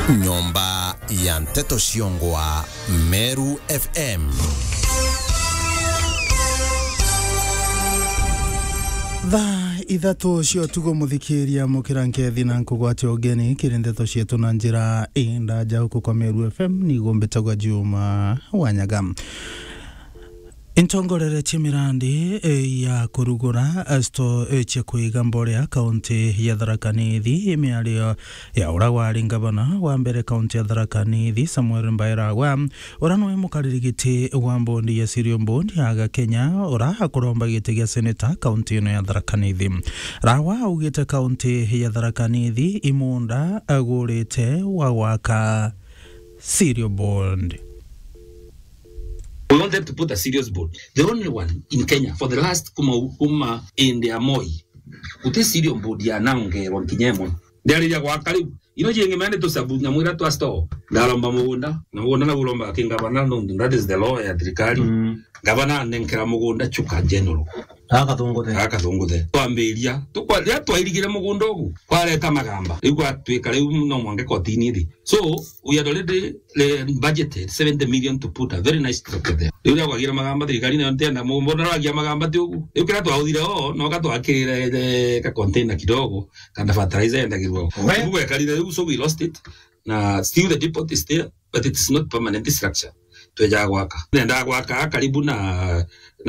Nyomba ya Mteto Shiongwa, Meru FM. Ithatu cio tugo muthikiria mukiranke thina nkugwate ogeni kirindeto cietu na njira inda jauku kwa Meru FM ni gombetagwa Juma Wanyaga. Intongorere chimirandi ya kurugura asto chekuiga Mborea kaunti ya Tharaka Nithi imiario ya uragwari ngavana wa mbere kaunti ya Tharaka Nithi Samuel Mbairagwa urano imukaririgiti wa mbondi ya Sirio Mbondi aga Kenya ura kuromba giti gia seneta kaunti ino ya Tharaka Nithi. Rawa ugite kaunti ya Tharaka Nithi imunda agurite wa waka Sirio Mbondi. We want them to put a serious board. The only one in Kenya for the last kuma in the Moi. Ute serious board ya naunge ron kinyemo. Ndari ya kwa karibu. Ino jenge mane to sabu na mwira to asto. Ngalomba mugunda. Na mugunda na bulomba kingabana no. That is the law ya trikali. Gavana nenkera mugunda chuka general. Haka thongothe. Twambiria tukwaria twairigire mugunda ogu. Kwareta magamba. Riu atwika riu no mwange kotini thi. So we had already budgeted 70 million to put a very nice structure there. Riu ya kwagira magamba thirikari na ntenda mugunda wagia magamba ti ogu. Riu kira twahuthire no gatwakirire ka container kidogo kana fertilizer endagirwo. Riu ekarire riu so we lost it. Na still the depot is there but it is not permanent structure. Tweja gwaka. Nenda gwaka karibu na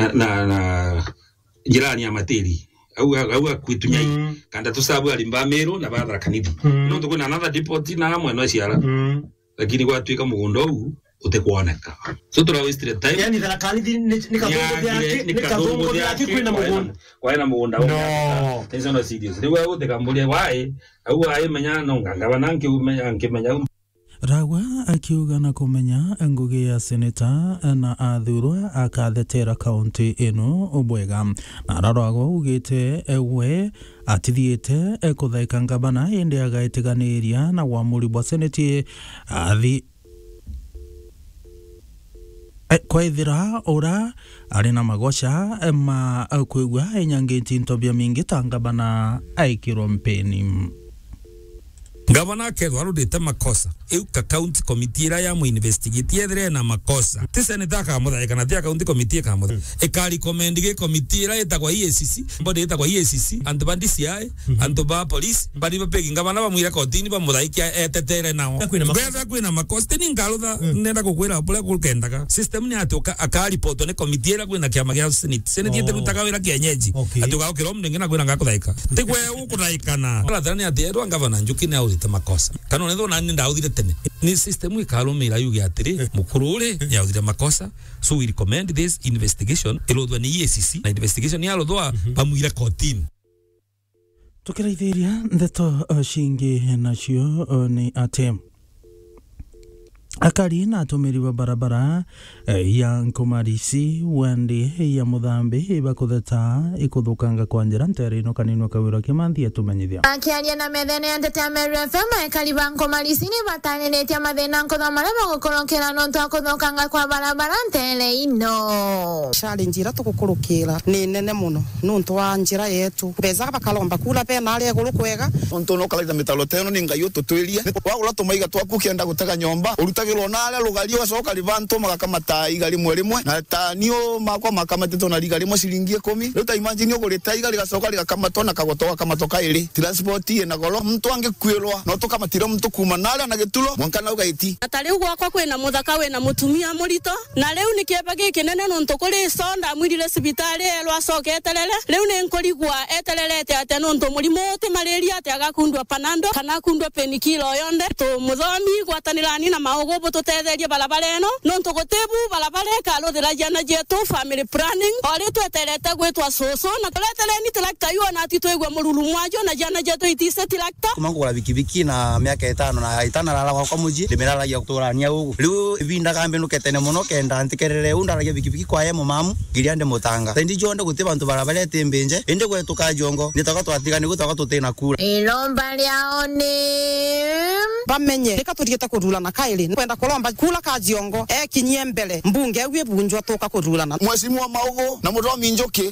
jirani ya materi au kwitunyai kanda tusabu alimba Meru na Tharaka Nithi no tukuna another depot na amwe no ciara lakini kwa twika mugondo huu utekuoneka so tura waste time yani Tharaka Nithi ni kadongo yake kwina mugondo kwa ina mugondo no hizo no serious riwe utekambulie wae au wae menya no nganga nanke menya Rawa akiuga na kumenya ngugi ya seneta na athurwa akathetera kaunti ino ubwega na raragwo ugite we atithiete kuthaika ngabana indi agaitiganiria na wamuri bwa seneti athi kwa ithira ora ari na magosha ma kuigwa enyangiti ntobia mingi tangabana aikirwo mpeni. Gavana Kedwa rudite makosa. Euka county committee ira ya mu investigate yethre na makosa. Tiseneta ka muthaika na tia county committee ka muthaika. Eka recommend ge committee ira etagwa EACC, body etagwa EACC, and ba DCI, and ba police, bari bapegi gavana ba mwira kotini ba muthaika etetere nao. Gwetha kwina makosa ni ngalutha nenda kukwira pole kukendaga. System ni atoka aka report ne committee ira kwina kiama gia senate. Senate yetagwa wira kienyeji. Atuka ukiro mndenge na kwina ngakuthaika. Tigwe ukuthaikana. Rathani athierwa gavana njuki na makosa kanone thona ni ndaudire tene ni system ikalumira yuge atiri mukurure yaudire makosa so we recommend this investigation ilodwa ni EACC na investigation ya lodwa pamwira kotini tukiraithiria ndeto shingi nacio ni atem akari na atumiri wa barabara ya Nkomarisi wandi ya Muthambi bakutheta ikuthukanga kwa njira ntere ino kanino kawira kimanthi atumenyithia akiaria na methene ya Ndete Meru FM akari ba Nkomarisi ni batanenetia mathina nkothomara bagukorokera no twakuthukanga kwa barabara ntere ino challenge ira tugukurukira ni nene muno nuntu wa njira yetu beza bakalomba kula pe na ale guru kwega nuntu no kala mitalo teno ni ngayo tutwiria wa ula tumaiga twaku kienda gutega nyomba urutagirwo na ale lugalio soka livanto magakamata igali mwerimwe na tanio makwa makamatito na ligali mo shilingi 10 leta imagine ogoreta igali gasoka ligakamatwa na kagotoka kamatoka ili transport ye na golo mtu angekwirwa no tukamatira mtu kuma nale na getulo mwankana ugaiti atari ugwa kwa kwena muthaka we na mutumia murito na leu ni kiebage kinene no ntokore sonda mwirire sibitari elwa soke etelele leu ne nkorigwa etelelete ate no nto murimo te malaria ate agakundwa panando kana kundwa penikilo yonde to muthomi gwatanirani na maogo tutetherie barabara eno no ntogotebu barabara kalo thira jana jetu family planning ori tweterete gwetwa soso na tuletele ni tractor yo na titwegwa murulu mwajo na jana jetu itise tractor kumangura bikibiki na miaka 5 na 5 rala kwa muji limerala kutorania ugu riu vinda kambe nuketene muno kenda antikerere undaragia bikibiki kwa yemo mamu giriande mutanga tendi jonde guti bantu barabara tembenje ende gwetuka jongo nitaka twatigani gutaka tutena kura ilomba liao ni bamenye nikaturieta kurula na kaili kwenda kolomba kula ka jiongo kinyembele mbunge we bunjwa toka kurula na mwesimu wa maogo na mutomi njoke